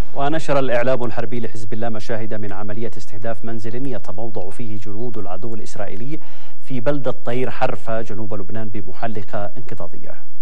ونشر الإعلام الحربي لحزب الله مشاهد من عملية استهداف منزل يتموضع فيه جنود العدو الإسرائيلي في بلدة طير حرفة جنوب لبنان بمحلقة انقضاضية.